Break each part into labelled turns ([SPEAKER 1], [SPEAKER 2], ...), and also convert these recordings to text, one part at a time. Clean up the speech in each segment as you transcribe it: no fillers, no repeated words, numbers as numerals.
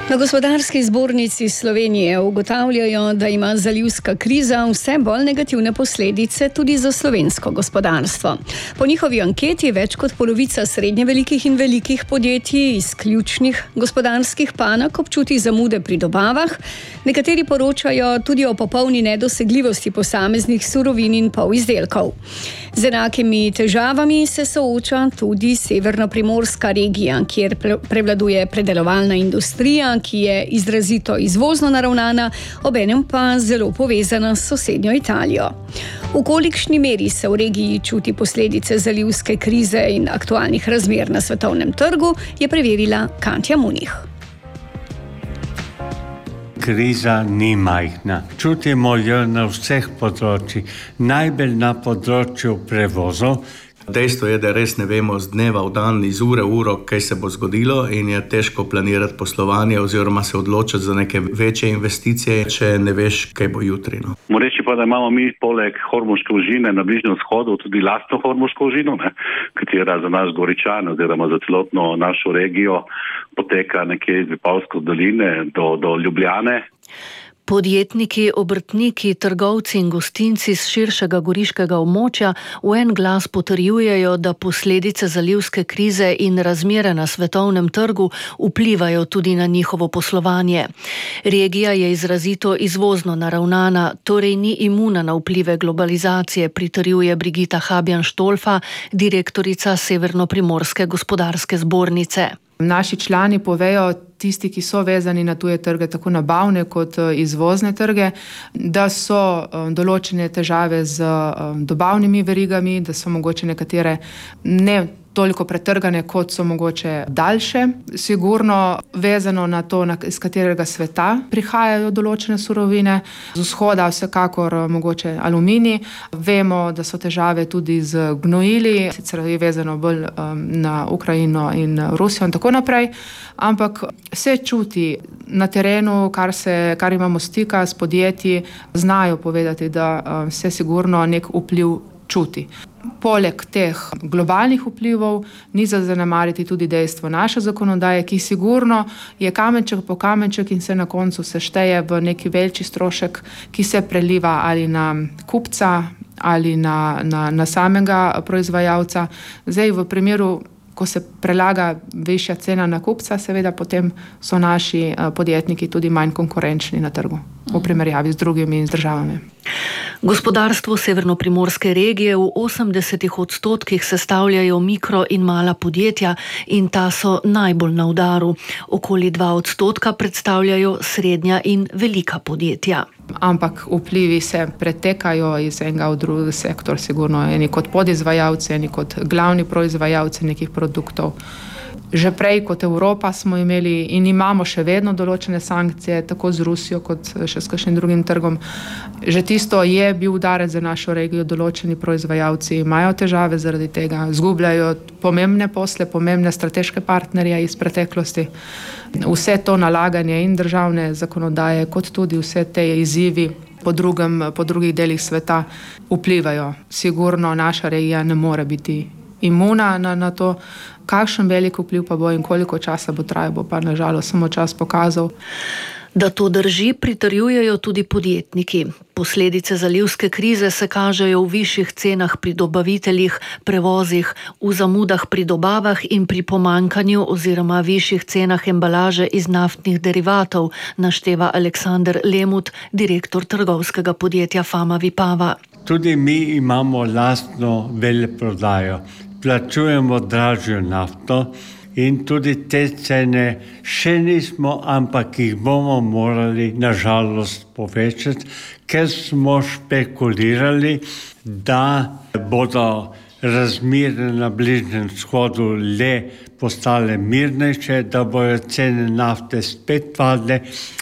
[SPEAKER 1] Na Gospodarski zbornici Slovenije ugotavljajo, da ima zalivska kriza vse bolj negativne posledice tudi za slovensko gospodarstvo. Po njihovi anketi več kot polovica srednje velikih in velikih podjetij iz ključnih gospodarskih panog občuti zamude pri dobavah. Nekateri poročajo tudi o popolni nedosegljivosti posameznih surovin in polizdelkov. Z enakimi težavami se sooča tudi severnoprimorska regija, kjer prevladuje predelovalna industrija, ki je izrazito izvozno naravnana, obenem pa zelo povezana s sosednjo Italijo. V kolikšni meri se v regiji čuti posledice zalivske krize in aktualnih razmer na svetovnem trgu, je preverila Katja Munih.
[SPEAKER 2] Kriza ni majhna. Čutimo jo na vseh področjih, najbolj na področju prevozov.
[SPEAKER 3] Dejstvo je, da res ne vemo z dneva v dan, iz ure v uro, kaj se bo zgodilo in je težko planirati poslovanje oziroma se odločiti za neke večje investicije, če ne veš, kaj bo jutri.
[SPEAKER 4] Moram reči pa, da imamo mi poleg Hormuške ožine na Bližnjem vzhodu tudi lastno Hormuško ožino, katera za nas Goričane oziroma za celotno našo regijo poteka nekje iz Vipavske doline do Ljubljane.
[SPEAKER 5] Podjetniki, obrtniki, trgovci in gostinci z širšega goriškega območja v en glas potrjujejo, da posledice zalivske krize in razmere na svetovnem trgu vplivajo tudi na njihovo poslovanje. Regija je izrazito izvozno naravnana, torej ni imuna na vplive globalizacije, pritrjuje Brigita Habjan-Štolfa, direktorica Severnoprimorske gospodarske zbornice.
[SPEAKER 6] Naši člani povejo, tisti, ki so vezani na tuje trge, tako nabavne kot izvozne trge, da so določene težave z dobavnimi verigami, da so mogoče nekatere ne toliko pretrgane, kot so mogoče daljše. Sigurno vezano na to, iz katerega sveta prihajajo določene surovine. Z vzhoda vsekakor mogoče aluminij. Vemo, da so težave tudi z gnojili, sicer je vezano bolj na Ukrajino in Rusijo in tako naprej, ampak se čuti na terenu, kar imamo stika s podjetji, znajo povedati, da se sigurno nek vpliv čuti. Poleg teh globalnih vplivov ni za zanemariti tudi dejstvo naše zakonodaje, ki sigurno je kamenček po kamenček in se na koncu sešteje v neki večji strošek, ki se preliva ali na kupca ali na samega proizvajalca. Zdaj v primeru, ko se prelaga višja cena na kupca, seveda potem so naši podjetniki tudi manj konkurenčni na trgu v primerjavi z drugimi državami.
[SPEAKER 5] Gospodarstvo severnoprimorske regije v 80% sestavljajo mikro in mala podjetja in ta so najbolj na udaru. Okoli 2% predstavljajo srednja in velika podjetja.
[SPEAKER 6] Ampak vplivi se pretekajo iz enega v drugi sektor, sigurno eni kot podizvajalci, eni kot glavni proizvajalci nekih produktov. Že prej kot Evropa smo imeli in imamo še vedno določene sankcije, tako z Rusijo kot še s kakšnim drugim trgom. Že tisto je bil udarec za našo regijo, določeni proizvajalci imajo težave zaradi tega, izgubljajo pomembne posle, pomembne strateške partnerje iz preteklosti. Vse to nalaganje in državne zakonodaje, kot tudi vse te izzivi po drugih delih sveta vplivajo. Sigurno naša regija ne more biti imuna na to. Kakšen velik vpliv pa bo in koliko časa bo trajal, bo pa nažalost samo čas pokazal.
[SPEAKER 5] Da to drži, pritrjujejo tudi podjetniki. Posledice zalivske krize se kažejo v višjih cenah pri dobaviteljih, prevozih, v zamudah pri dobavah in pri pomanjkanju oziroma višjih cenah embalaže iz naftnih derivatov, našteva Aleksander Lemut, direktor trgovskega podjetja Fama Vipava.
[SPEAKER 2] Tudi mi imamo lastno veleprodajo. Plačujemo dražjo nafto in tudi te cene še nismo, ampak jih bomo morali nažalost povečati, ker smo špekulirali, da bodo razmere na Bližnjem vzhodu le postale mirnejše, da bodo cene nafte spet padle,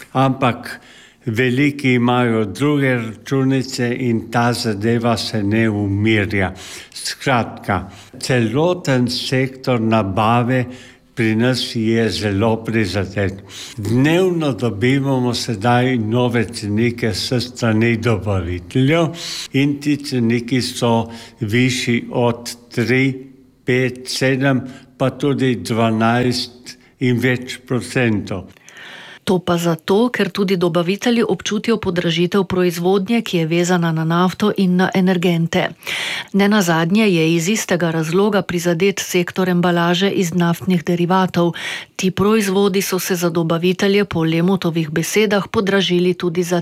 [SPEAKER 2] ampak veliki imajo druge računice in ta zadeva se ne umirja. Skratka, celoten sektor nabave pri nas je zelo prizadet. Dnevno dobivamo sedaj nove cenike s strani dobaviteljev in ti ceniki so višji od 3, 5, 7, pa tudi 12 in več procentov.
[SPEAKER 5] To pa zato, ker tudi dobavitelji občutijo podražitev proizvodnje, ki je vezana na nafto in na energente. Nenazadnje je iz istega razloga prizadet sektor embalaže iz naftnih derivatov. Ti proizvodi so se za dobavitelje po Lemutovih besedah podražili tudi za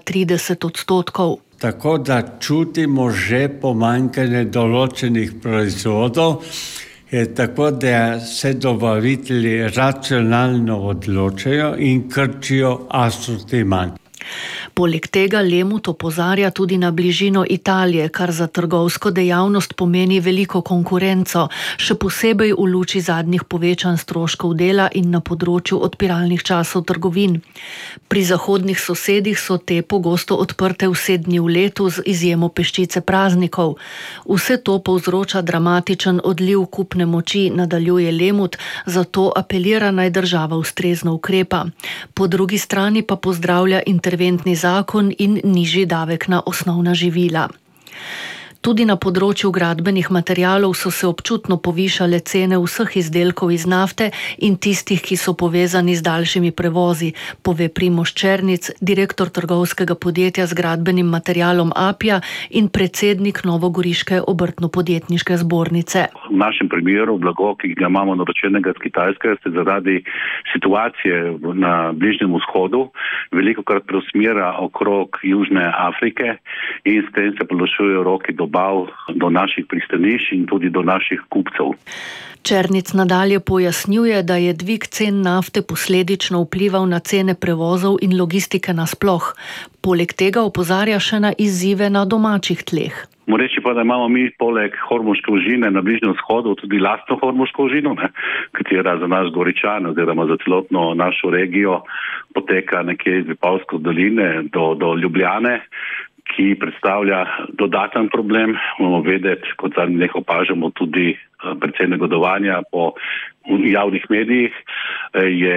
[SPEAKER 5] 30%.
[SPEAKER 2] Tako da čutimo že pomanjkanje določenih proizvodov, tako da se dobavitelji racionalno odločajo in krčijo asortiman.
[SPEAKER 5] Poleg tega Lemut opozarja tudi na bližino Italije, kar za trgovsko dejavnost pomeni veliko konkurenco, še posebej v luči zadnjih povečanj stroškov dela in na področju odpiralnih časov trgovin. Pri zahodnih sosedih so te pogosto odprte vse dni v letu z izjemo peščice praznikov. Vse to povzroča dramatičen odliv kupne moči, nadaljuje Lemut, zato apelira naj država ustrezno ukrepa. Po drugi strani pa pozdravlja interventni zakon in nižji davek na osnovna živila. Tudi na področju gradbenih materialov so se občutno povišale cene vseh izdelkov iz nafte in tistih, ki so povezani z daljšimi prevozi, pove Primož Černic, direktor trgovskega podjetja z gradbenim materialom Apja in predsednik Novogoriške obrtno-podjetniške zbornice.
[SPEAKER 4] V našem primeru blago, ki ga imamo naročenega z Kitajske, se zaradi situacije na Bližnjem vzhodu velikokrat preusmerja okrog Južne Afrike in s tem se podaljšujejo roki dobav do naših pristanišč in tudi do naših kupcev.
[SPEAKER 5] Černic nadalje pojasnjuje, da je dvig cen nafte posledično vplival na cene prevozov in logistike nasploh. Poleg tega opozarja še na izzive na domačih tleh.
[SPEAKER 4] Moreči pa, da imamo mi poleg hormonške ožine na Bližnjem vzhodu tudi lastno hormonško ožino, katera za nas Goričan oziroma za celotno našo regijo poteka nekje iz Vipavske doline do Ljubljane, ki predstavlja dodaten problem. Moramo vedeti, kot zadnjih opažamo tudi precej negodovanja po javnih medijih, je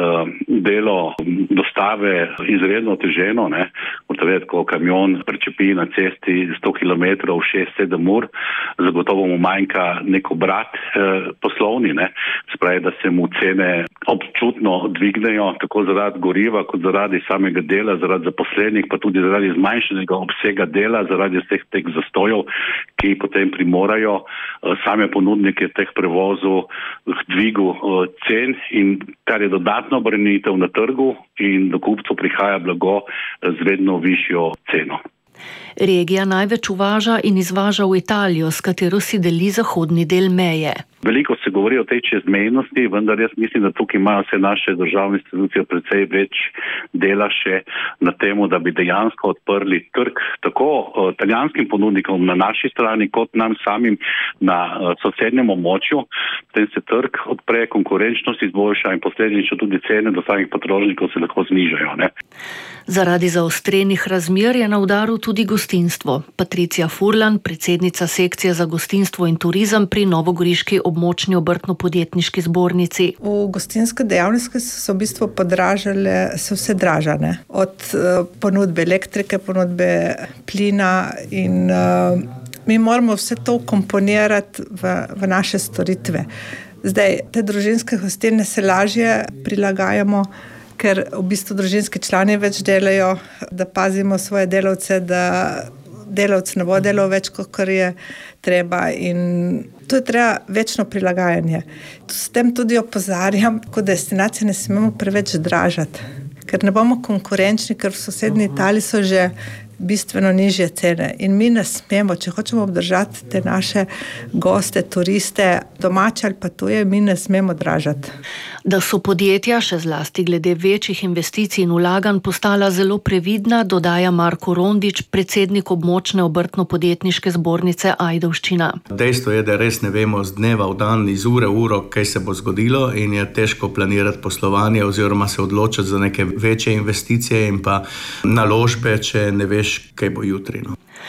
[SPEAKER 4] delo dostave izredno oteženo. Morate vedeti, ko kamion prečepi na cesti 100 km 6-7 ur, zagotovo mu manjka nek obrat poslovni, spravi, da se mu cene občutno dvignejo, tako zaradi goriva, kot zaradi samega dela, zaradi zaposlenih, pa tudi zaradi zmanjšanega obsega dela, zaradi vseh teh zastojev, ki potem primorajo same ponudnike teh prevozov k dvigu cen, in kar je dodatno obremenitev na trgu in do kupcev prihaja blago z vedno višjo ceno.
[SPEAKER 5] Regija največ uvaža in izvaža v Italijo, s katero si deli zahodni del meje.
[SPEAKER 4] Veliko se govori o tej čezmejnosti, vendar jaz mislim, da tukaj imajo vse naše državne institucije precej več dela še na temu, da bi dejansko odprli trg tako italijanskim ponudnikom na naši strani, kot nam samim na sosednjem območju. Potem se trg odpre, konkurenčnost izboljša in posledično tudi cene do samih potrošnikov se lahko znižajo.
[SPEAKER 5] Zaradi zaostrenih razmer je na udaru tudi gostinstvo. Patricija Furlan, predsednica sekcije za gostinstvo in turizem pri Novogoriški območni obrtno-podjetniški zbornici.
[SPEAKER 7] V gostinske dejavnosti so v bistvu podražile, so vse dražane. Od ponudbe elektrike, ponudbe plina in mi moramo vse to komponirati v naše storitve. Zdaj, te družinske hostilne se lažje prilagajamo, ker v bistvu družinski člani več delajo, da pazimo svoje delavce, da delavc ne bo delal več, kot je treba, in to je treba večno prilagajanje. S tem tudi opozarjam, ko destinacije ne smemo preveč dražati, ker ne bomo konkurenčni, ker v sosednji Italiji so že bistveno nižje cene in mi ne smemo, če hočemo obdržati te naše goste, turiste, domače ali pa tuje, mi ne smemo dražati.
[SPEAKER 5] Da so podjetja, še zlasti glede večjih investicij in vlaganj, postala zelo previdna, dodaja Marko Rondič, predsednik območne obrtno-podjetniške zbornice Ajdovščina.
[SPEAKER 3] Dejstvo je, da res ne vemo z dneva v dan, iz ure v uro, kaj se bo zgodilo, in je težko planirati poslovanje oziroma se odločiti za neke večje investicije in pa naložbe, če ne veš, kaj bo jutri.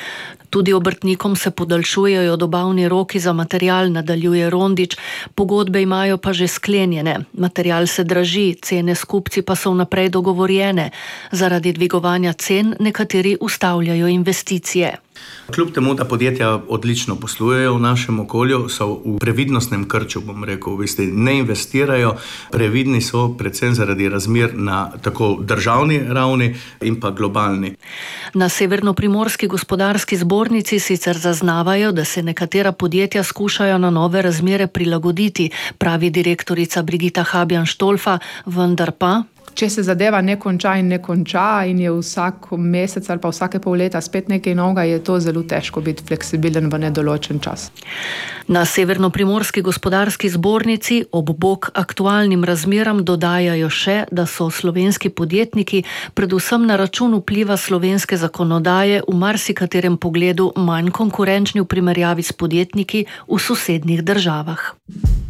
[SPEAKER 5] Tudi obrtnikom se podaljšujejo dobavni roki za material, nadaljuje Rondič, pogodbe imajo pa že sklenjene. Material se draži, cene s kupci pa so vnaprej dogovorjene. Zaradi dvigovanja cen nekateri ustavljajo investicije.
[SPEAKER 3] Kljub temu, da podjetja odlično poslujejo v našem okolju, so v previdnostnem krču, bom rekel, ne investirajo, previdni so predvsem zaradi razmer na tako državni ravni in pa globalni.
[SPEAKER 5] Na Severnoprimorski gospodarski zbornici sicer zaznavajo, da se nekatera podjetja skušajo na nove razmere prilagoditi, pravi direktorica Brigita Habjan-Štolfa, vendar pa
[SPEAKER 6] če se zadeva ne konča in je vsak mesec ali pa vsake pol leta spet nekaj novega, je to zelo težko biti fleksibilen v nedoločen čas.
[SPEAKER 5] Na Severnoprimorski gospodarski zbornici ob bok aktualnim razmeram dodajajo še, da so slovenski podjetniki predvsem na račun vpliva slovenske zakonodaje v marsikaterem pogledu manj konkurenčni v primerjavi s podjetniki v sosednjih državah.